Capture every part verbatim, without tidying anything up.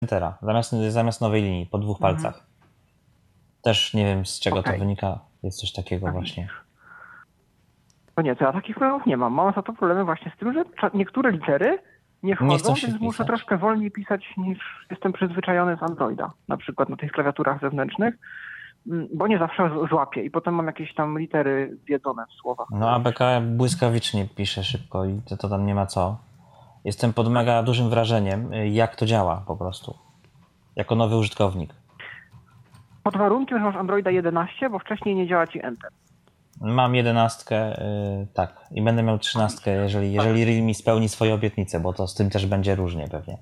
Entera, zamiast, zamiast nowej linii, po dwóch Mhm. palcach. Też nie wiem, z czego Okej. to wynika. Jest coś takiego A właśnie. To nie, to ja takich problemów nie mam. Mam za to problemy właśnie z tym, że cza- niektóre litery nie Nie chcą wchodzą, się więc muszę wpisać. troszkę wolniej pisać niż jestem przyzwyczajony z Androida. Na przykład na tych klawiaturach zewnętrznych, mm, bo nie zawsze z- złapię i potem mam jakieś tam litery zjedzone w słowach. No A B K błyskawicznie pisze szybko i to, to tam nie ma co. Jestem pod mega dużym wrażeniem, jak to działa po prostu. Jako nowy użytkownik. Pod warunkiem, że masz Androida jedenaście, bo wcześniej nie działa ci Enter. Mam jedenastkę, yy, tak, i będę miał trzynastkę, jeżeli, jeżeli Realme spełni swoje obietnice, bo to z tym też będzie różnie pewnie.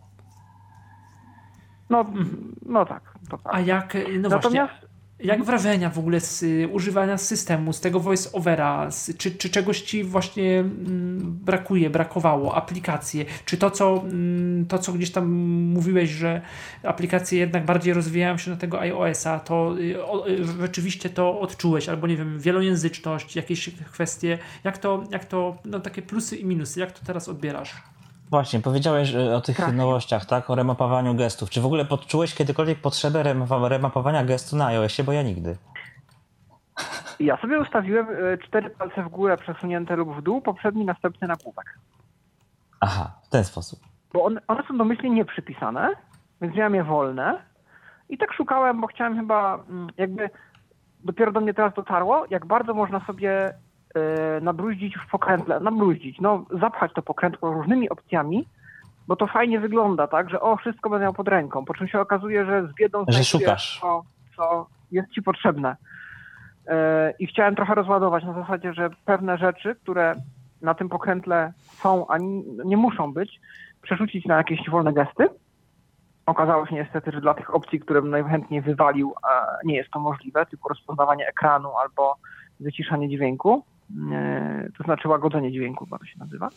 No, no tak, to tak. A jak, no Natomiast właśnie, jak wrażenia w ogóle z y, używania systemu, z tego voice-overa, z, czy, czy czegoś ci właśnie mm, brakuje, brakowało, aplikacje, czy to co, mm, to, co gdzieś tam mówiłeś, że aplikacje jednak bardziej rozwijają się na tego iOS-a, to y, o, y, rzeczywiście to odczułeś, albo nie wiem, wielojęzyczność, jakieś kwestie, jak to, jak to, no takie plusy i minusy, jak to teraz odbierasz? Właśnie, powiedziałeś y, o tych Tak. nowościach, tak? O remapowaniu gestów. Czy w ogóle podczułeś kiedykolwiek potrzebę remapa- remapowania gestu na iOSie? Bo ja nigdy. ja sobie ustawiłem e, cztery palce w górę przesunięte lub w dół, poprzedni, następny nagłówek. Aha, w ten sposób. Bo one, one są domyślnie nieprzypisane, więc miałem je wolne. I tak szukałem, bo chciałem chyba mm, jakby dopiero do mnie teraz dotarło, jak bardzo można sobie y, nabruździć w pokrętle, nabruździć, no zapchać to pokrętło różnymi opcjami, bo to fajnie wygląda, tak, że o, wszystko będę miał pod ręką, po czym się okazuje, że z biedą Że znajdujesz szukasz. to, co jest ci potrzebne. Y, I chciałem trochę rozładować na zasadzie, że pewne rzeczy, które na tym pokrętle są, a nie, nie muszą być, przerzucić na jakieś wolne gesty. Okazało się niestety, że dla tych opcji, które bym najchętniej wywalił, nie jest to możliwe, tylko rozpoznawanie ekranu albo wyciszanie dźwięku, to znaczy łagodzenie dźwięku, chyba to się nazywa.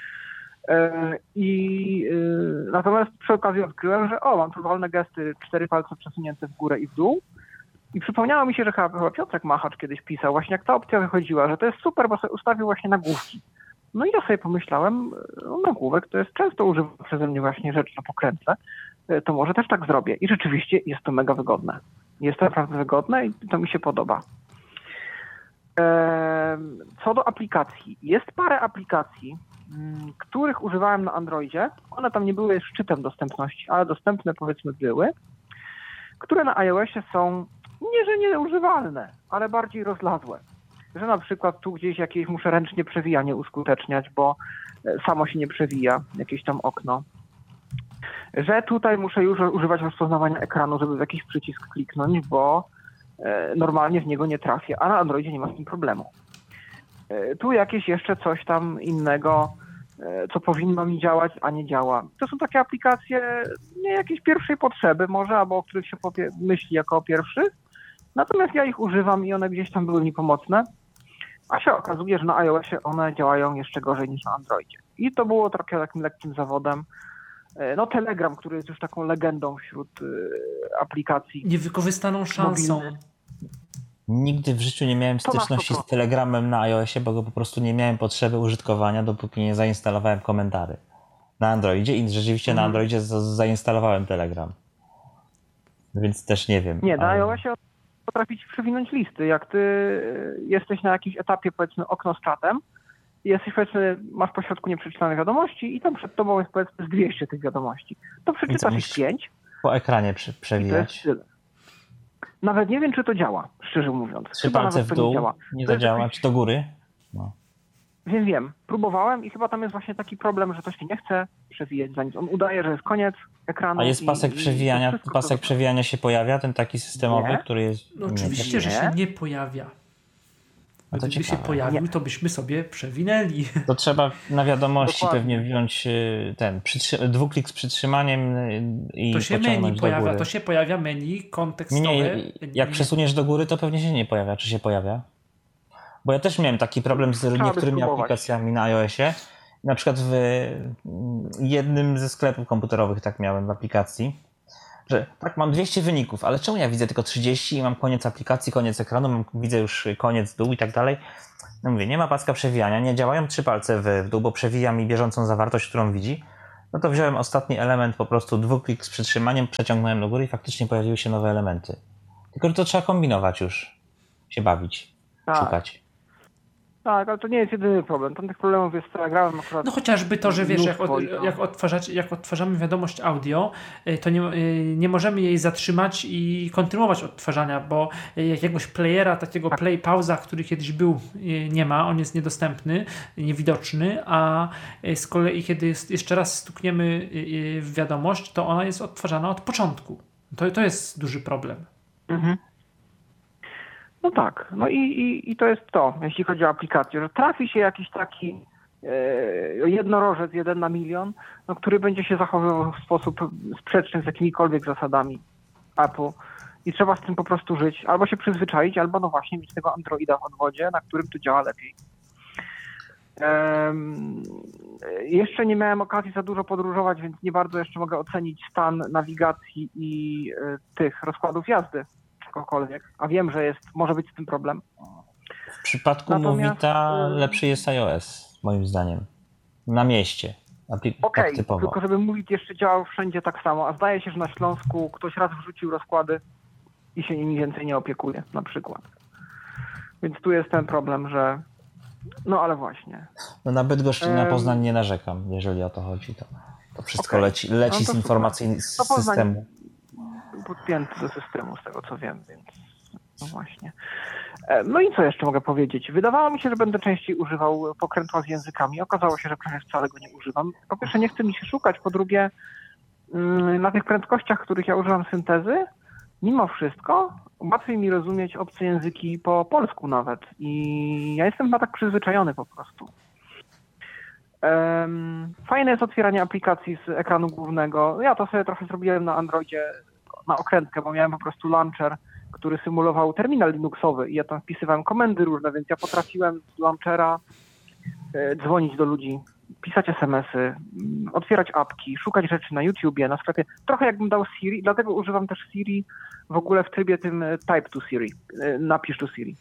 I natomiast przy okazji odkryłem, że o, mam tu wolne gesty, cztery palce przesunięte w górę i w dół. I przypomniało mi się, że chyba Piotrek Machacz kiedyś pisał, właśnie jak ta opcja wychodziła, że to jest super, bo sobie ustawił właśnie nagłówki. No i ja sobie pomyślałem, no nagłówek to jest często używany przeze mnie właśnie rzecz na pokrętle, to może też tak zrobię. I rzeczywiście jest to mega wygodne. Jest to naprawdę wygodne i to mi się podoba. Co do aplikacji. Jest parę aplikacji, których używałem na Androidzie. One tam nie były szczytem dostępności, ale dostępne powiedzmy były, które na iOSie są nie, że nieużywalne, ale bardziej rozlazłe. Że na przykład tu gdzieś jakieś muszę ręcznie przewijanie uskuteczniać, bo samo się nie przewija jakieś tam okno. Że tutaj muszę już używać rozpoznawania ekranu, żeby w jakiś przycisk kliknąć, bo e, normalnie w niego nie trafię, a na Androidzie nie ma z tym problemu. E, tu jakieś jeszcze coś tam innego, e, co powinno mi działać, a nie działa. To są takie aplikacje nie jakiejś pierwszej potrzeby może, albo o których się popie- myśli jako o pierwszych, natomiast ja ich używam i one gdzieś tam były mi pomocne, a się okazuje, że na iOSie one działają jeszcze gorzej niż na Androidzie. I to było trochę takim lekkim zawodem. No Telegram, który jest już taką legendą wśród y, aplikacji. Niewykorzystaną szansą. Mobilny. Nigdy w życiu nie miałem To masz styczności to z Telegramem na iOSie, bo go po prostu nie miałem potrzeby użytkowania, dopóki nie zainstalowałem komentarzy na Androidzie i rzeczywiście Mhm. na Androidzie z- zainstalowałem Telegram. Więc też nie wiem. Nie, na ale- iOSie potrafi ci przewinąć listy. Jak ty y, jesteś na jakimś etapie, powiedzmy, okno z czatem, jesteś, powiedzmy, masz po środku nieprzeczytane wiadomości i tam przed tobą jest, powiedzmy, z dwieście tych wiadomości. To przeczytasz ich musisz pięć Po ekranie przy, i to jest przewijać. tyle. Nawet nie wiem, czy to działa, szczerze mówiąc. Trzy Chyba palce nawet w to nie dół, działa. nie To jest zadziała, jakiś- czy do góry? No. Wiem, wiem. Próbowałem i chyba tam jest właśnie taki problem, że to się nie chce przewijać za nic. On udaje, że jest koniec ekranu. A jest i- pasek i przewijania, to wszystko pasek to- przewijania się pojawia, ten taki systemowy, Nie. który jest... No nie, oczywiście, też że nie. się nie pojawia. No to Gdyby się ciekawe. pojawił, Nie. to byśmy sobie przewinęli. To trzeba na wiadomości Dokładnie. pewnie wziąć y, ten, przytrzy- dwuklik z przytrzymaniem y, i To się pociągnąć menu do pojawia, góry. to się pojawia menu kontekstowe. Nie, jak przesuniesz do góry, to pewnie się nie pojawia. Czy się pojawia? Bo ja też miałem taki problem z by niektórymi spróbować. aplikacjami na iOSie. Na przykład w jednym ze sklepów komputerowych tak miałem w aplikacji, że tak, mam dwieście wyników, ale czemu ja widzę tylko trzydzieści i mam koniec aplikacji, koniec ekranu, mam, widzę już koniec dół i tak dalej. No mówię, nie ma paska przewijania, nie działają trzy palce w, w dół, bo przewija mi bieżącą zawartość, którą widzi. No to wziąłem ostatni element, po prostu dwuklik z przytrzymaniem, przeciągnąłem do góry i faktycznie pojawiły się nowe elementy. Tylko że to trzeba kombinować już, się bawić, Tak. szukać. Tak, ale to nie jest jedyny problem. Tam tych problemów jest, ja grałem akurat... No chociażby to, że wiesz, jak, od, to... jak, odtwarzać, jak odtwarzamy wiadomość audio, to nie, nie możemy jej zatrzymać i kontynuować odtwarzania, bo jakiegoś playera, takiego tak. play pauza, który kiedyś był, nie ma, on jest niedostępny, niewidoczny, a z kolei kiedy jeszcze raz stukniemy w wiadomość, to ona jest odtwarzana od początku. To, to jest duży problem. Mhm. No tak, no i, i, i to jest to, jeśli chodzi o aplikację, że trafi się jakiś taki e, jednorożec, jeden na milion, no, który będzie się zachowywał w sposób sprzeczny z jakimikolwiek zasadami Apple i trzeba z tym po prostu żyć, albo się przyzwyczaić, albo no właśnie mieć tego Androida w odwodzie, na którym to działa lepiej. Um, jeszcze nie miałem okazji za dużo podróżować, więc nie bardzo jeszcze mogę ocenić stan nawigacji i e, tych rozkładów jazdy. Czegokolwiek, a wiem, że jest, może być z tym problem. W przypadku Movita lepszy jest iOS, moim zdaniem. Na mieście. Okej, okay, tak tylko żeby Movit jeszcze działał wszędzie tak samo, a zdaje się, że na Śląsku ktoś raz wrzucił rozkłady i się nimi więcej nie opiekuje, na przykład. Więc tu jest ten problem, że no ale właśnie. No na Bydgoszcz i na Poznań nie narzekam, jeżeli o to chodzi. To, to wszystko okay. leci, leci no z informacji z systemu. Podpięty do systemu, z tego co wiem, więc no właśnie. No i co jeszcze mogę powiedzieć? Wydawało mi się, że będę częściej używał pokrętła z językami. Okazało się, że prawie wcale go nie używam. Po pierwsze, nie chce mi się szukać, po drugie, na tych prędkościach, których ja używam syntezy, mimo wszystko łatwiej mi rozumieć obce języki po polsku nawet. I ja jestem chyba tak przyzwyczajony po prostu. Fajne jest otwieranie aplikacji z ekranu głównego. Ja to sobie trochę zrobiłem na Androidzie na okrętkę, bo miałem po prostu launcher, który symulował terminal Linuxowy i ja tam wpisywałem komendy różne, więc ja potrafiłem z launchera e, dzwonić do ludzi, pisać es em esy, m, otwierać apki, szukać rzeczy na YouTubie, na sklepie. Trochę jakbym dał Siri, dlatego używam też Siri w ogóle w trybie tym type to Siri, e, napisz do Siri.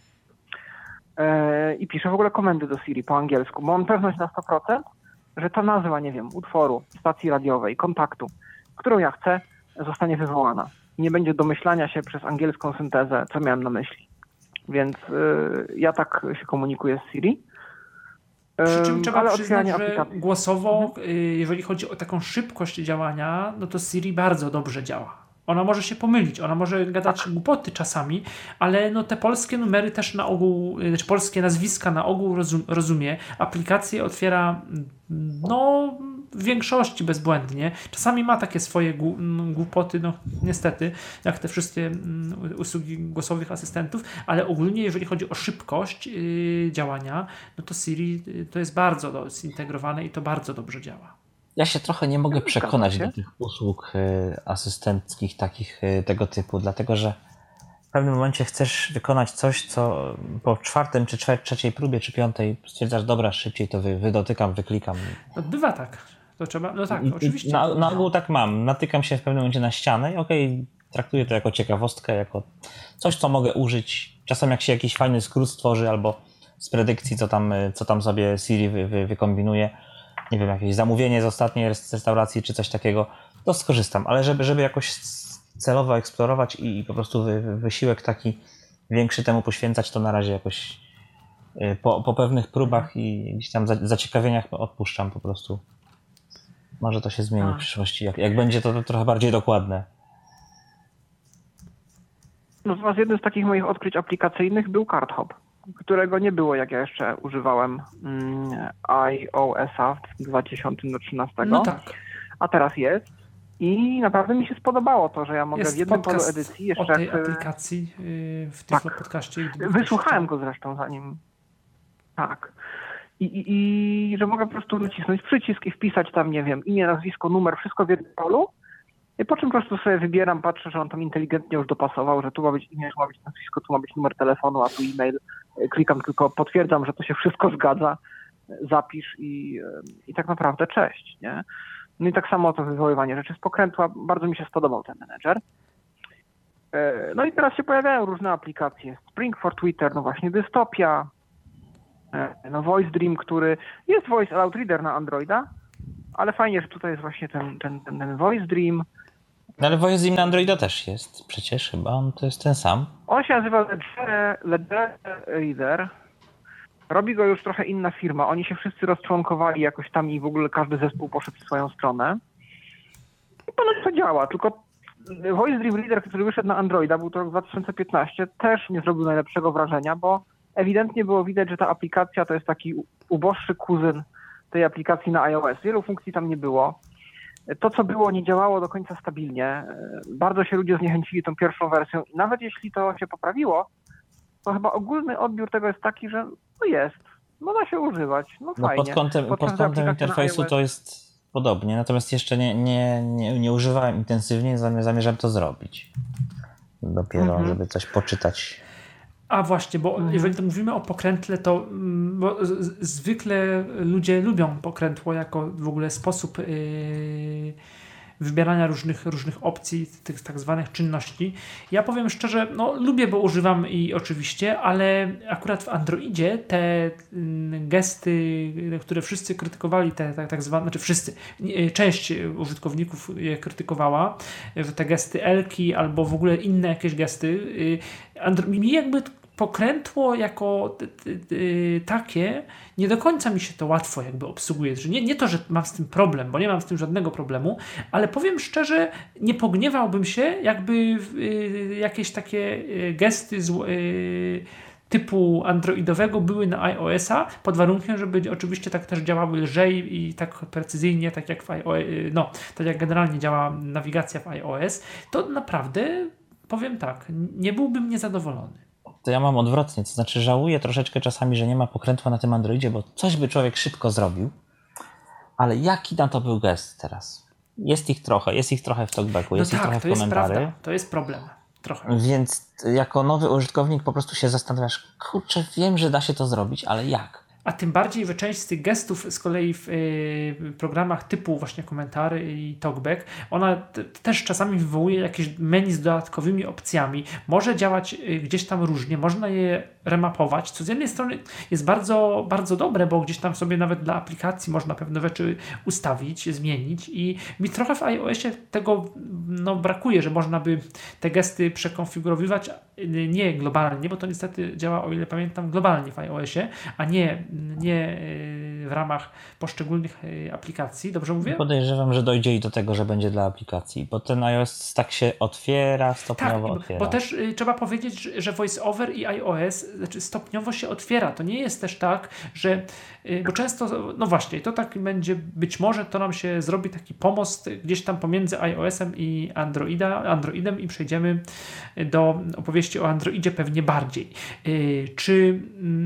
E, I piszę w ogóle komendy do Siri po angielsku. Mam pewność na sto procent, że ta nazwa, nie wiem, utworu, stacji radiowej, kontaktu, którą ja chcę, zostanie wywołana. Nie będzie domyślania się przez angielską syntezę, co miałem na myśli. Więc y, ja tak się komunikuję z Siri. Przy czym trzeba ale przyznać, że aplikacji. głosowo, mhm. jeżeli chodzi o taką szybkość działania, no to Siri bardzo dobrze działa. Ona może się pomylić, ona może gadać tak. głupoty czasami, ale no te polskie numery też na ogół, znaczy polskie nazwiska na ogół rozum, rozumie. Aplikacje otwiera no w większości bezbłędnie. Czasami ma takie swoje głupoty, no niestety, jak te wszystkie usługi głosowych asystentów, ale ogólnie jeżeli chodzi o szybkość yy, działania, no to Siri to jest bardzo do, zintegrowane i to bardzo dobrze działa. Ja się trochę nie mogę przekonać do tych usług asystenckich takich tego typu, dlatego że w pewnym momencie chcesz wykonać coś, co po czwartym, czy trzeciej próbie, czy piątej stwierdzasz, dobra, szybciej to wy, wydotykam, wyklikam. No bywa tak. To trzeba, no tak, oczywiście. Na, na ogół tak mam. Natykam się w pewnym momencie na ścianę i okej, okay, traktuję to jako ciekawostkę, jako coś, co mogę użyć. Czasem jak się jakiś fajny skrót stworzy albo z predykcji, co tam, co tam sobie Siri wy, wy, wykombinuje, nie wiem, jakieś zamówienie z ostatniej restauracji czy coś takiego, to skorzystam. Ale żeby, żeby jakoś celowo eksplorować i, i po prostu wy, wysiłek taki większy temu poświęcać, to na razie jakoś po, po pewnych próbach i gdzieś tam zaciekawieniach odpuszczam po prostu. Może to się zmieni A. w przyszłości. Jak, jak będzie to, to trochę bardziej dokładne. No z was jednym z takich moich odkryć aplikacyjnych był CardHop, którego nie było, jak ja jeszcze używałem mm, iOS-a w dwa tysiące trzynastego. No tak. A teraz jest. I naprawdę mi się spodobało to, że ja mogę jest w jednym polu edycji jeszcze... o tej aplikacji w tym tak. podcaście. Wysłuchałem go zresztą zanim... Tak. I, i, I że mogę po prostu nacisnąć przycisk i wpisać tam, nie wiem, imię, nazwisko, numer, wszystko w jednym polu. I po czym po prostu sobie wybieram, patrzę, że on tam inteligentnie już dopasował, że tu ma być imię, tu ma być nazwisko, tu ma być numer telefonu, a tu e-mail. Klikam tylko, potwierdzam, że to się wszystko zgadza, zapisz i, i tak naprawdę cześć, nie? No i tak samo to wywoływanie rzeczy z pokrętła. Bardzo mi się spodobał ten menedżer. No i teraz się pojawiają różne aplikacje. Spring for Twitter, no właśnie Dystopia, no Voice Dream, który jest Voice Aloud Reader na Androida, ale fajnie, że tutaj jest właśnie ten, ten, ten, ten Voice Dream. No ale Voice Dream na Androida też jest przecież chyba, on to jest ten sam. On się nazywa Ledger Reader. Robi go już trochę inna firma. Oni się wszyscy rozczłonkowali jakoś tam i w ogóle każdy zespół poszedł w swoją stronę. I ponoć to działa, tylko Voice Dream Reader, który wyszedł na Androida, był to rok dwa tysiące piętnasty, też nie zrobił najlepszego wrażenia, bo ewidentnie było widać, że ta aplikacja to jest taki uboższy kuzyn tej aplikacji na iOS. Wielu funkcji tam nie było. To, co było, nie działało do końca stabilnie. Bardzo się ludzie zniechęcili tą pierwszą wersją i nawet jeśli to się poprawiło, to chyba ogólny odbiór tego jest taki, że no jest, no da się używać, no fajnie. No pod kątem, pod kątem interfejsu to jest podobnie, natomiast jeszcze nie, nie, nie, nie używałem intensywnie, zamierzam to zrobić. Dopiero, mhm. żeby coś poczytać. A właśnie, bo mhm. jeżeli to mówimy o pokrętle, to bo z, zwykle ludzie lubią pokrętło jako w ogóle sposób yy, wybierania różnych, różnych opcji, tych tak zwanych czynności. Ja powiem szczerze, no lubię, bo używam i oczywiście, ale akurat w Androidzie te gesty, które wszyscy krytykowali, te tak, tak zwane, znaczy wszyscy, część użytkowników je krytykowała, że te gesty elki albo w ogóle inne jakieś gesty, mi jakby pokrętło jako t, t, t, takie nie do końca mi się to łatwo jakby obsługuje. Że nie, nie to, że mam z tym problem, bo nie mam z tym żadnego problemu, ale powiem szczerze, nie pogniewałbym się, jakby y, jakieś takie y, gesty z, y, typu androidowego były na iOS-a, pod warunkiem, żeby oczywiście tak też działały lżej i tak precyzyjnie, tak jak w iOS, no, tak jak generalnie działa nawigacja w iOS, to naprawdę, powiem tak, nie byłbym niezadowolony. To ja mam odwrotnie, to znaczy żałuję troszeczkę czasami, że nie ma pokrętła na tym Androidzie, bo coś by człowiek szybko zrobił, ale jaki na to był gest teraz? Jest ich trochę, jest ich trochę w talkbacku, jest no ich tak, trochę w komentarzy. Prawda, to jest problem, trochę. Więc jako nowy użytkownik po prostu się zastanawiasz, kurczę, wiem, że da się to zrobić, ale jak? A tym bardziej, że część z tych gestów z kolei w y, programach typu właśnie komentary i talkback, ona t- też czasami wywołuje jakieś menu z dodatkowymi opcjami. Może działać y, gdzieś tam różnie, można je remapować, co z jednej strony jest bardzo, bardzo dobre, bo gdzieś tam sobie nawet dla aplikacji można pewne rzeczy ustawić, zmienić i mi trochę w iOSie tego no, brakuje, że można by te gesty przekonfigurowywać nie globalnie, bo to niestety działa, o ile pamiętam, globalnie w iOSie, a nie, nie w ramach poszczególnych aplikacji. Dobrze mówię? Podejrzewam, że dojdzie i do tego, że będzie dla aplikacji, bo ten iOS tak się otwiera, stopniowo tak, otwiera. Bo też y, trzeba powiedzieć, że VoiceOver i iOS znaczy stopniowo się otwiera. To nie jest też tak, że y, bo często, no właśnie, to tak będzie, być może to nam się zrobi taki pomost gdzieś tam pomiędzy iOS-em i Androida, Androidem i przejdziemy do opowieści o Androidzie pewnie bardziej. Y, czy, y,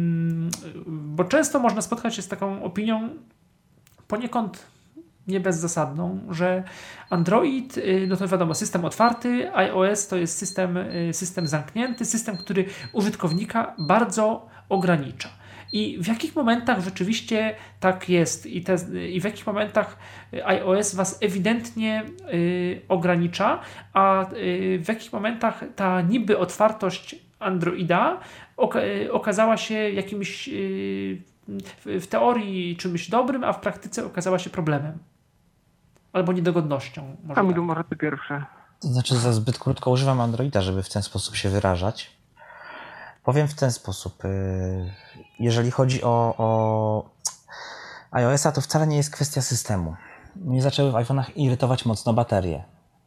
bo często można spotkać się z taką opinią poniekąd nie bezzasadną, że Android, no to wiadomo, system otwarty, iOS to jest system, system zamknięty, system, który użytkownika bardzo ogranicza. I w jakich momentach rzeczywiście tak jest i, te, i w jakich momentach iOS was ewidentnie y, ogranicza, a y, w jakich momentach ta niby otwartość Androida oka- okazała się jakimś y, w, w teorii czymś dobrym, a w praktyce okazała się problemem. Albo niedogodnością. Kamilu, tak. Może ty pierwszy. To znaczy za zbyt krótko używam Androida, żeby w ten sposób się wyrażać. Powiem w ten sposób. Jeżeli chodzi o, o iOS-a, to wcale nie jest kwestia systemu. Mnie zaczęły w iPhone'ach irytować mocno baterie.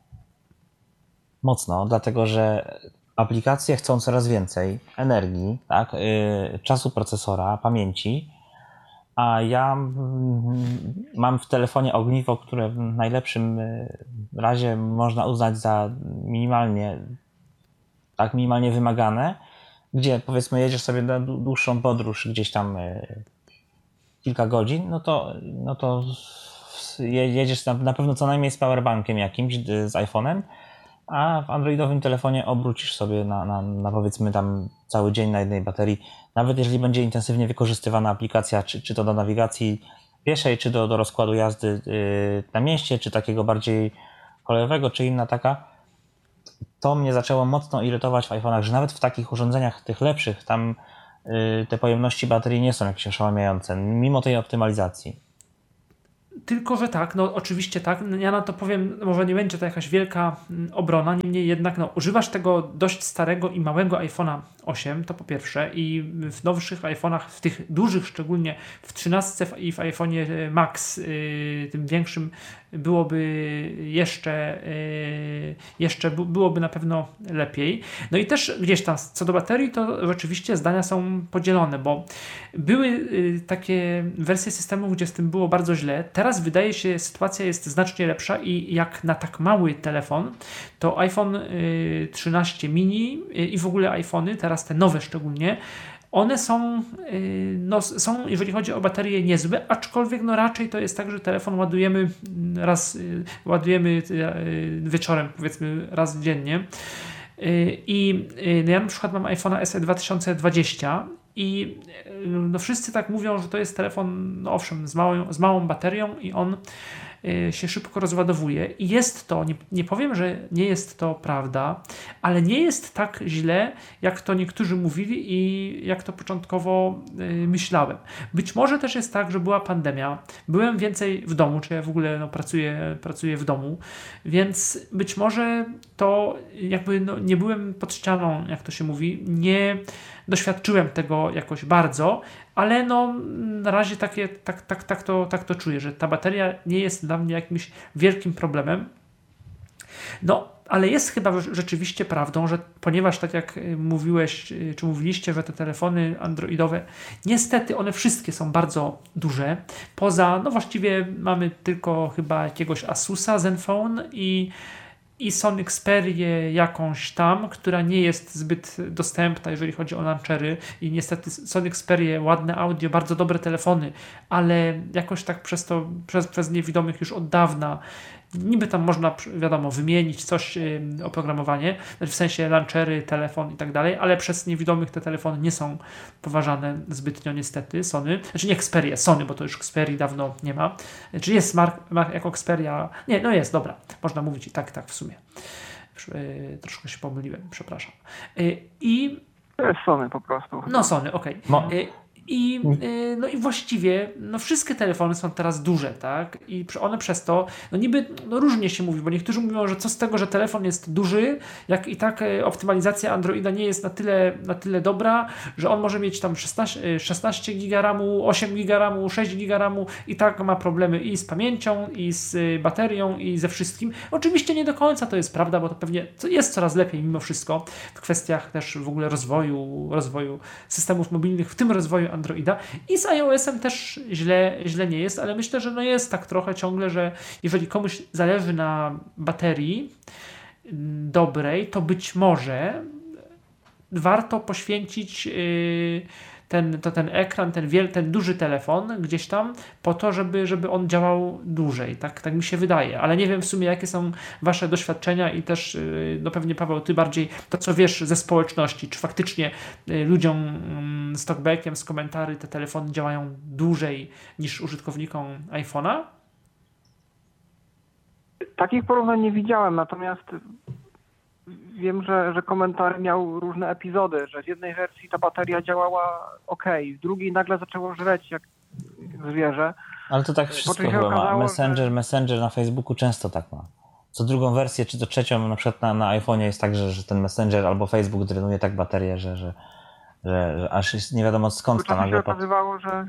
Mocno, dlatego że aplikacje chcą coraz więcej energii, tak, yy, czasu procesora, pamięci, a ja mam w telefonie ogniwo, które w najlepszym razie można uznać za minimalnie, tak, minimalnie wymagane, gdzie powiedzmy jedziesz sobie na dłuższą podróż gdzieś tam kilka godzin, no to, no to jedziesz na, na pewno co najmniej z powerbankiem jakimś, z iPhone'em, a w androidowym telefonie obrócisz sobie na, na, na powiedzmy tam cały dzień na jednej baterii, nawet jeżeli będzie intensywnie wykorzystywana aplikacja, czy, czy to do nawigacji pieszej, czy do, do rozkładu jazdy yy, na mieście, czy takiego bardziej kolejowego, czy inna taka, to mnie zaczęło mocno irytować w iPhone'ach, że nawet w takich urządzeniach tych lepszych, tam yy, te pojemności baterii nie są jakieś oszałamiające, mimo tej optymalizacji. Tylko, że tak, no oczywiście tak, ja na to powiem, może nie będzie to jakaś wielka obrona, niemniej jednak no, używasz tego dość starego i małego iPhone'a osiem, to po pierwsze, i w nowszych iPhone'ach, w tych dużych szczególnie, w trzynastce i w iPhone'ie Max, yy, tym większym, byłoby jeszcze, yy, jeszcze byłoby na pewno lepiej. No i też gdzieś tam co do baterii, to rzeczywiście zdania są podzielone, bo były yy, takie wersje systemów, gdzie z tym było bardzo źle. Teraz wydaje się, sytuacja jest znacznie lepsza i jak na tak mały telefon, to iPhone yy, trzynaście mini yy, i w ogóle iPhony, teraz te nowe szczególnie, one są, yy, no, są, jeżeli chodzi o baterię, niezłe, aczkolwiek no raczej to jest tak, że telefon ładujemy raz, yy, ładujemy yy, wieczorem, powiedzmy raz dziennie. Yy, I yy, no ja na przykład mam iPhone'a S E dwa tysiące dwadzieścia i no wszyscy tak mówią, że to jest telefon, no owszem, z małą, z małą baterią i on y, się szybko rozładowuje. I jest to, nie, nie powiem, że nie jest to prawda, ale nie jest tak źle, jak to niektórzy mówili i jak to początkowo y, myślałem. Być może też jest tak, że była pandemia, byłem więcej w domu, czy ja w ogóle no, pracuję, pracuję w domu, więc być może to jakby no, nie byłem pod ścianą, jak to się mówi, nie doświadczyłem tego jakoś bardzo, ale no na razie takie, tak, tak, tak, to, tak to czuję, że ta bateria nie jest dla mnie jakimś wielkim problemem. No, ale jest chyba rzeczywiście prawdą, że ponieważ tak jak mówiłeś, czy mówiliście, że te telefony androidowe, niestety one wszystkie są bardzo duże. Poza, no właściwie mamy tylko chyba jakiegoś Asusa Zenfone i i Sony Xperię jakąś tam, która nie jest zbyt dostępna, jeżeli chodzi o launchery i niestety Sony Xperie, ładne audio, bardzo dobre telefony, ale jakoś tak przez to, przez, przez niewidomych już od dawna, niby tam można, wiadomo, wymienić coś, yy, oprogramowanie, w sensie launchery, telefon i tak dalej, ale przez niewidomych te telefony nie są poważane zbytnio niestety, Sony, znaczy nie Xperia, Sony, bo to już Xperii dawno nie ma, czy jest mark, mark jako Xperia, nie, no jest, dobra, można mówić i tak, tak w sumie, yy, troszkę się pomyliłem, przepraszam. Yy, I To jest Sony po prostu. no Sony, okej. Okay. Yy, I, yy, no i właściwie no wszystkie telefony są teraz duże, tak? I one przez to, no niby no różnie się mówi, bo niektórzy mówią, że co z tego, że telefon jest duży, jak i tak e, optymalizacja Androida nie jest na tyle, na tyle dobra, że on może mieć tam szesnaście, szesnaście giga ramu, osiem giga ramu, sześć giga ramu i tak ma problemy i z pamięcią, i z y, baterią, i ze wszystkim. Oczywiście nie do końca to jest prawda, bo to pewnie jest coraz lepiej mimo wszystko w kwestiach też w ogóle rozwoju, rozwoju systemów mobilnych, w tym rozwoju Androida i z iOS-em też źle, źle nie jest, ale myślę, że no jest tak trochę ciągle, że jeżeli komuś zależy na baterii dobrej, to być może warto poświęcić yy, ten, to, ten ekran, ten, wiel, ten duży telefon gdzieś tam po to, żeby, żeby on działał dłużej. Tak, tak mi się wydaje. Ale nie wiem w sumie, jakie są wasze doświadczenia i też, yy, no pewnie Paweł, ty bardziej to, co wiesz ze społeczności. Czy faktycznie yy, ludziom yy, z talkbackiem, z komentarzy te telefony działają dłużej niż użytkownikom iPhone'a? Takich porównań nie widziałem, natomiast wiem, że, że komentarz miał różne epizody, że w jednej wersji ta bateria działała ok, w drugiej nagle zaczęło żreć jak zwierzę. Ale to tak wszystko chyba okazało, ma. Messenger, że... Messenger na Facebooku często tak ma. Co drugą wersję, czy to trzecią, na przykład na, na iPhone'ie jest tak, że, że ten Messenger albo Facebook drenuje tak baterię, że, że, że, że aż nie wiadomo skąd tylko ta nagle... Czasem się okazywało, że...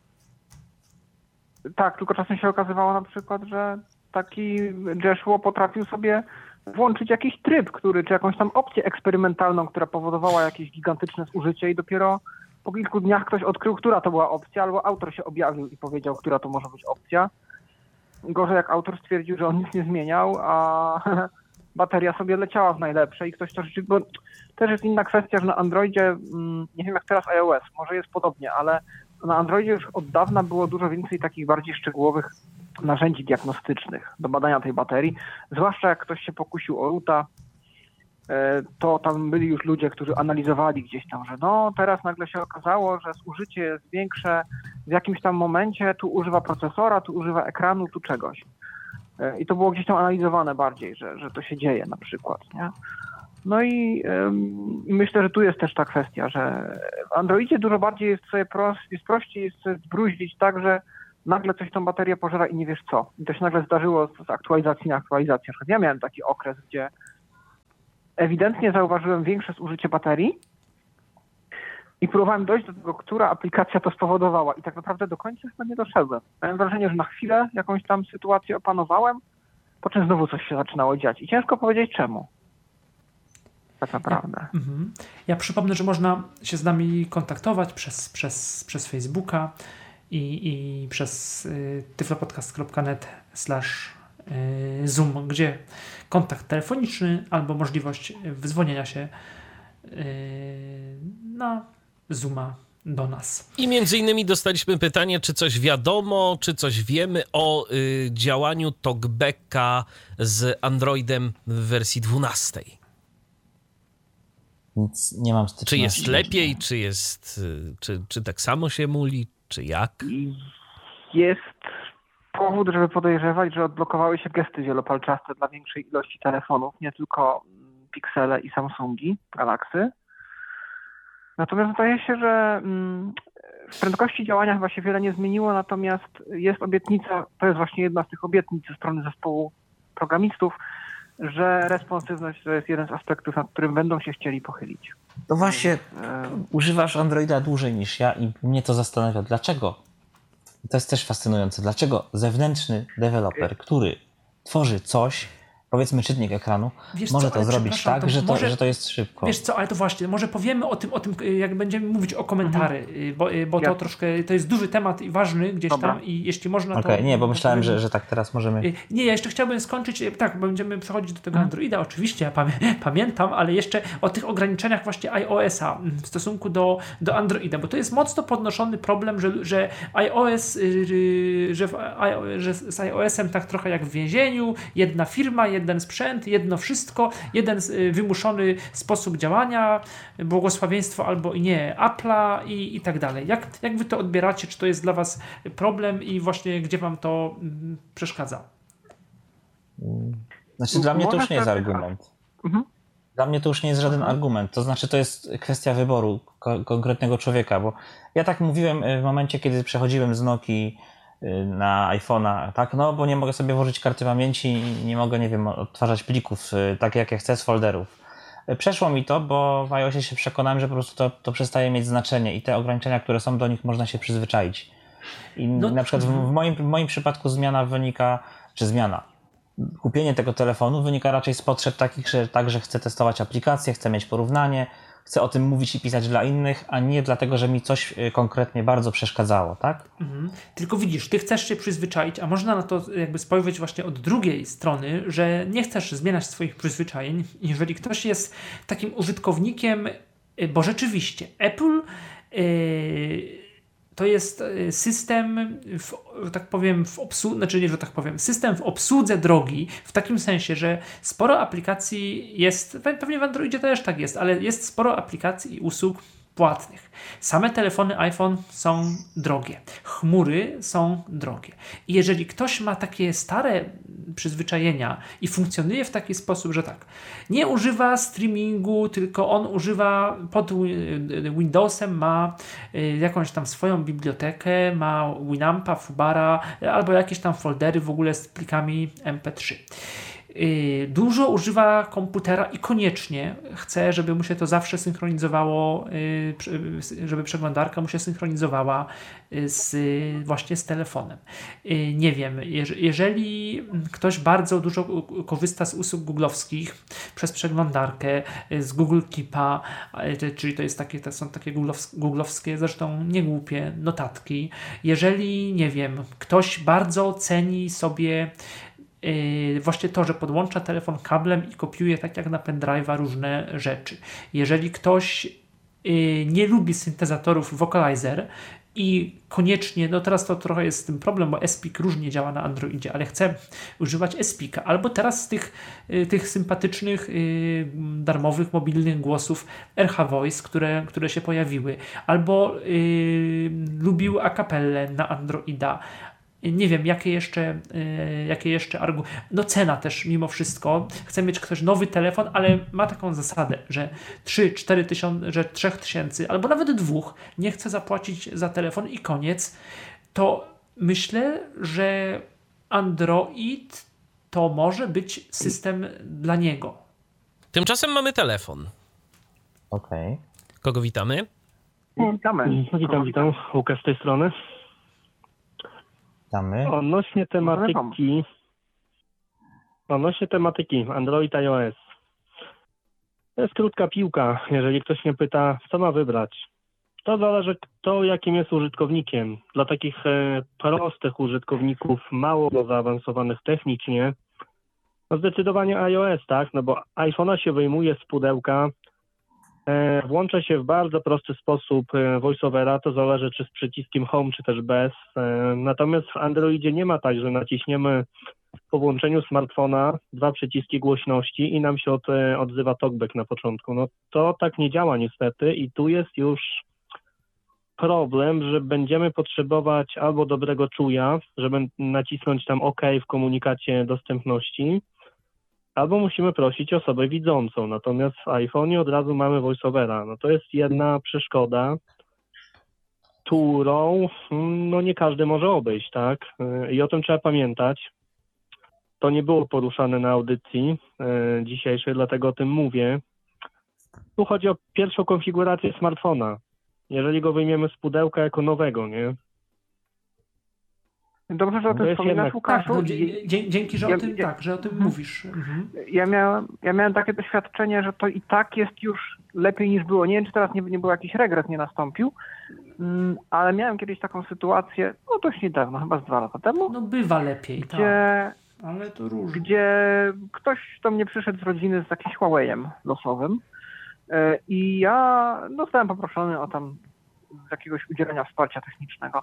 Tak, tylko czasem się okazywało na przykład, że taki Joshua potrafił sobie włączyć jakiś tryb, który, czy jakąś tam opcję eksperymentalną, która powodowała jakieś gigantyczne zużycie i dopiero po kilku dniach ktoś odkrył, która to była opcja, albo autor się objawił i powiedział, która to może być opcja. Gorzej jak autor stwierdził, że on nic nie zmieniał, a bateria sobie leciała w najlepsze i ktoś to rzeczywiście... Bo też jest inna kwestia, że na Androidzie, nie wiem jak teraz iOS, może jest podobnie, ale na Androidzie już od dawna było dużo więcej takich bardziej szczegółowych narzędzi diagnostycznych do badania tej baterii, zwłaszcza jak ktoś się pokusił o roota, to tam byli już ludzie, którzy analizowali gdzieś tam, że no teraz nagle się okazało, że zużycie jest większe w jakimś tam momencie, tu używa procesora, tu używa ekranu, tu czegoś. I to było gdzieś tam analizowane bardziej, że, że to się dzieje na przykład, nie? No i ym, myślę, że tu jest też ta kwestia, że w Androidzie dużo bardziej jest sobie prost, jest prościej jest sobie zbruździć tak, że nagle coś tą baterię pożera i nie wiesz co. I to się nagle zdarzyło z aktualizacji na aktualizację. Na przykład ja miałem taki okres, gdzie ewidentnie zauważyłem większe zużycie baterii i próbowałem dojść do tego, która aplikacja to spowodowała. I tak naprawdę do końca chyba nie doszedłem. Miałem wrażenie, że na chwilę jakąś tam sytuację opanowałem, po czym znowu coś się zaczynało dziać. I ciężko powiedzieć czemu. Tak naprawdę. Ja, mm-hmm. ja przypomnę, że można się z nami kontaktować przez, przez, przez Facebooka i, i przez y, tyflopodcast kropka net slash Zoom, gdzie kontakt telefoniczny albo możliwość wydzwonienia się y, na Zooma do nas. I między innymi dostaliśmy pytanie, czy coś wiadomo, czy coś wiemy o y, działaniu talkbacka z Androidem w wersji dwunastej. Nic nie mam styczności. Czy jest lepiej, czy jest, czy, czy tak samo się muli, czy jak? Jest powód, żeby podejrzewać, że odblokowały się gesty wielopalczaste dla większej ilości telefonów, nie tylko Pixele i Samsungi, Galaxy. Natomiast zdaje się, że w prędkości działania chyba się wiele nie zmieniło, natomiast jest obietnica, to jest właśnie jedna z tych obietnic ze strony zespołu programistów, że responsywność to jest jeden z aspektów, nad którym będą się chcieli pochylić. To właśnie e... używasz Androida dłużej niż ja i mnie to zastanawia, dlaczego? I to jest też fascynujące. Dlaczego zewnętrzny deweloper, który tworzy coś, powiedzmy czytnik ekranu, wiesz może co, to zrobić tak, to że, to, może, że to jest szybko. Wiesz co, ale to właśnie, może powiemy o tym, o tym jak będziemy mówić o komentary, mhm. bo, bo to ja. troszkę, to jest duży temat i ważny gdzieś Dobra. tam i jeśli można okay, to... nie, bo myślałem, że, że tak teraz możemy... Nie, ja jeszcze chciałbym skończyć, tak, będziemy przechodzić do tego mhm. Androida, oczywiście, ja pamię- pamiętam, ale jeszcze o tych ograniczeniach właśnie iOS-a w stosunku do, do Androida, bo to jest mocno podnoszony problem, że, że iOS, że, w, że z iOS-em tak trochę jak w więzieniu, jedna firma, jeden sprzęt, jedno wszystko, jeden wymuszony sposób działania, błogosławieństwo albo i nie Apple'a i, i tak dalej. Jak, jak wy to odbieracie? Czy to jest dla was problem i właśnie gdzie wam to mm, przeszkadza? Znaczy dla mnie to już nie jest argument. Mhm. Dla mnie to już nie jest żaden mhm. argument. To znaczy to jest kwestia wyboru ko- konkretnego człowieka, bo ja tak mówiłem w momencie, kiedy przechodziłem z Nokii na iPhone'a, tak, no bo nie mogę sobie włożyć karty pamięci i nie mogę, nie wiem, odtwarzać plików tak jak ja chcę z folderów. Przeszło mi to, bo w iOSie się przekonałem, że po prostu to, to przestaje mieć znaczenie i te ograniczenia, które są, do nich można się przyzwyczaić. I no, na przykład w, w, moim, w moim przypadku zmiana wynika, czy zmiana, kupienie tego telefonu wynika raczej z potrzeb takich, że tak, że chcę testować aplikacje, chcę mieć porównanie, chcę o tym mówić i pisać dla innych, a nie dlatego, że mi coś konkretnie bardzo przeszkadzało, tak? Mhm. Tylko widzisz, ty chcesz się przyzwyczaić, a można na to jakby spojrzeć właśnie od drugiej strony, że nie chcesz zmieniać swoich przyzwyczajeń. Jeżeli ktoś jest takim użytkownikiem, bo rzeczywiście Apple yy, to jest system, w, tak powiem, w obsłudze, znaczy nie, że tak powiem, system w obsłudze drogi, w takim sensie, że sporo aplikacji jest, pewnie w Androidzie też tak jest, ale jest sporo aplikacji i usług płatnych. Same telefony iPhone są drogie. Chmury są drogie. I jeżeli ktoś ma takie stare przyzwyczajenia i funkcjonuje w taki sposób, że tak, nie używa streamingu, tylko on używa pod Windowsem, ma jakąś tam swoją bibliotekę, ma Winampa, Fubara albo jakieś tam foldery w ogóle z plikami em pe trzy. Dużo używa komputera i koniecznie chce, żeby mu się to zawsze synchronizowało, żeby przeglądarka mu się synchronizowała z, właśnie z telefonem. Nie wiem, jeżeli ktoś bardzo dużo korzysta z usług googlowskich przez przeglądarkę, z Google Keepa, czyli to jest takie, to są takie googlowskie, zresztą niegłupie notatki. Jeżeli, nie wiem, ktoś bardzo ceni sobie Yy, właśnie to, że podłącza telefon kablem i kopiuje tak jak na pendrive'a różne rzeczy. Jeżeli ktoś yy, nie lubi syntezatorów Vocalizer i koniecznie, no teraz to trochę jest z tym problem, bo S P I K różnie działa na Androidzie, ale chce używać S P I K-a, albo teraz z tych, yy, tych sympatycznych, yy, darmowych, mobilnych głosów R H Voice, które, które się pojawiły, albo yy, lubił a cappellę na Androida. Nie wiem, jakie jeszcze, yy, jakie jeszcze argumenty. No cena też mimo wszystko. Chce mieć ktoś nowy telefon, ale ma taką zasadę, że trzy cztery tysiące, że trzech tysięcy albo nawet dwóch nie chce zapłacić za telefon i koniec. To myślę, że Android to może być system dla niego. Tymczasem mamy telefon. Okej. Kogo witamy? Witamy. Witam, witam. Łukasz z tej strony. Witamy. Odnośnie tematyki, odnośnie tematyki Android, iOS. To jest krótka piłka. Jeżeli ktoś mnie pyta, co ma wybrać, to zależy kto jakim jest użytkownikiem. Dla takich e, prostych użytkowników, mało zaawansowanych technicznie, no zdecydowanie iOS, tak? No bo iPhone'a się wyjmuje z pudełka, e, włącza się w bardzo prosty sposób e, voiceovera, to zależy czy z przyciskiem Home, czy też bez. E, natomiast w Androidzie nie ma tak, że naciśniemy po włączeniu smartfona dwa przyciski głośności i nam się od, e, odzywa talkback na początku. No to tak nie działa niestety i tu jest już problem, że będziemy potrzebować albo dobrego czuja, żeby nacisnąć tam OK w komunikacie dostępności, albo musimy prosić osobę widzącą. Natomiast w iPhone'ie od razu mamy voiceovera. No to jest jedna przeszkoda, którą no nie każdy może obejść, tak? I o tym trzeba pamiętać. To nie było poruszane na audycji e, dzisiejszej, dlatego o tym mówię. Tu chodzi o pierwszą konfigurację smartfona. Jeżeli go wyjmiemy z pudełka jako nowego, nie? Dobrze, że o To tym jest wspominasz, jednak- Łukaszu. Tak, no, dzie- dzie- dzięki, że Ja- o tym, ja- tak, że o tym Mhm. mówisz. Mhm. Ja miałem, ja miałem takie doświadczenie, że to i tak jest już lepiej niż było. Nie wiem, czy teraz nie, nie był jakiś regres, nie nastąpił, mm, ale miałem kiedyś taką sytuację, no dość niedawno, chyba z dwa lata temu, No bywa lepiej, tak, gdzie, ale to różnie. gdzie ktoś do mnie przyszedł z rodziny z jakimś Huawei'em losowym e, i ja zostałem poproszony o tam z jakiegoś udzielenia wsparcia technicznego.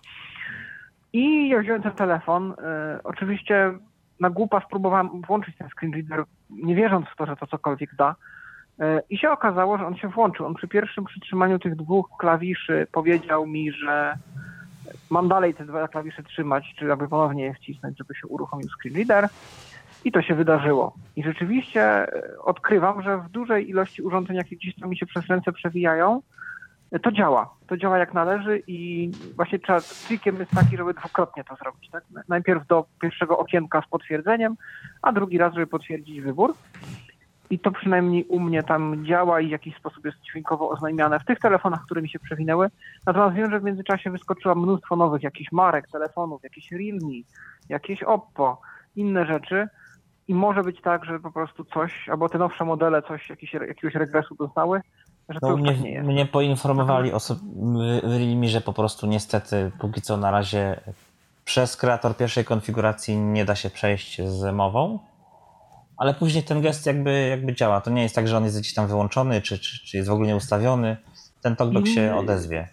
I ja wziąłem ten telefon. E, oczywiście na głupa spróbowałem włączyć ten screen reader, nie wierząc w to, że to cokolwiek da. E, I się okazało, że on się włączył. On przy pierwszym przytrzymaniu tych dwóch klawiszy powiedział mi, że mam dalej te dwa klawisze trzymać, czy jakby ponownie je wcisnąć, żeby się uruchomił screen reader. I to się wydarzyło. I rzeczywiście e, odkrywam, że w dużej ilości urządzeń, jakie gdzieś tam mi się przez ręce przewijają, to działa. To działa jak należy i właśnie trzeba, trikiem jest taki, żeby dwukrotnie to zrobić. Tak? Najpierw do pierwszego okienka z potwierdzeniem, a drugi raz, żeby potwierdzić wybór. I to przynajmniej u mnie tam działa i w jakiś sposób jest dźwiękowo oznajmiane w tych telefonach, które mi się przewinęły. Natomiast wiem, że w międzyczasie wyskoczyło mnóstwo nowych jakichś marek, telefonów, jakieś Realme, jakieś Oppo, inne rzeczy. I może być tak, że po prostu coś, albo te nowsze modele coś, jakiś, jakiegoś regresu doznały, że to No, już mnie, tak nie jest. mnie poinformowali oso- mi, że po prostu niestety póki co na razie przez kreator pierwszej konfiguracji nie da się przejść z mową, ale później ten gest jakby, jakby działa. To nie jest tak, że on jest gdzieś tam wyłączony, czy, czy, czy jest w ogóle nieustawiony. Ten talkback się odezwie.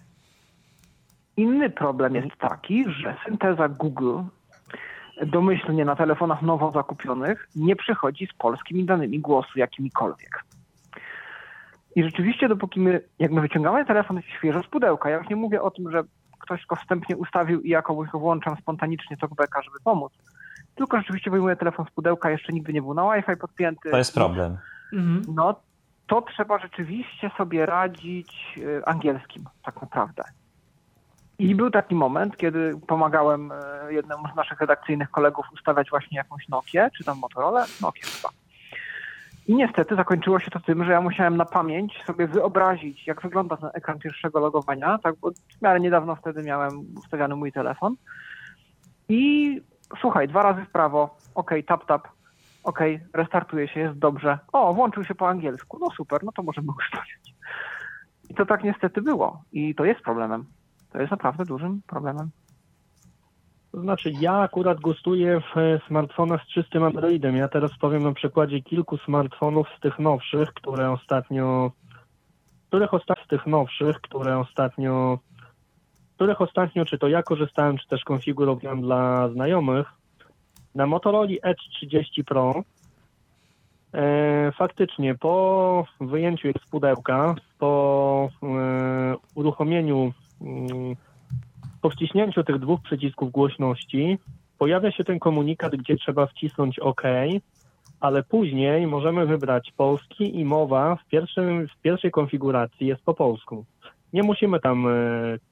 Inny problem jest taki, że synteza Google domyślnie na telefonach nowo zakupionych nie przychodzi z polskimi danymi głosu jakimikolwiek. I rzeczywiście dopóki my, jak my wyciągamy telefon świeżo z pudełka, ja już nie mówię o tym, że ktoś go wstępnie ustawił i jakoś go włączam spontanicznie talkbacka, żeby pomóc, tylko rzeczywiście wyjmuję telefon z pudełka, jeszcze nigdy nie był na Wi-Fi podpięty. To jest problem. Mhm. No to trzeba rzeczywiście sobie radzić y, angielskim tak naprawdę. I był taki moment, kiedy pomagałem y, jednemu z naszych redakcyjnych kolegów ustawiać właśnie jakąś Nokię, czy tam Motorola, Nokię chyba. I niestety zakończyło się to tym, że ja musiałem na pamięć sobie wyobrazić, jak wygląda ten ekran pierwszego logowania, tak, bo w miarę niedawno wtedy miałem ustawiany mój telefon. I słuchaj, dwa razy w prawo, ok, tap, tap, ok, restartuje się, jest dobrze. O, włączył się po angielsku, no super, no to możemy ustawiać. I to tak niestety było. I to jest problemem. To jest naprawdę dużym problemem. To znaczy ja akurat gustuję w smartfonach z czystym Androidem. Ja teraz powiem na przykładzie kilku smartfonów z tych nowszych, które ostatnio, których ostatnio z tych nowszych, które ostatnio, których ostatnio czy to ja korzystałem, czy też konfigurowałem dla znajomych. Na Motorola Edge trzydzieści Pro e, faktycznie po wyjęciu ich z pudełka, po e, uruchomieniu e, po wciśnięciu tych dwóch przycisków głośności pojawia się ten komunikat, gdzie trzeba wcisnąć OK, ale później możemy wybrać polski i mowa w, pierwszym, w pierwszej konfiguracji jest po polsku. Nie musimy tam e,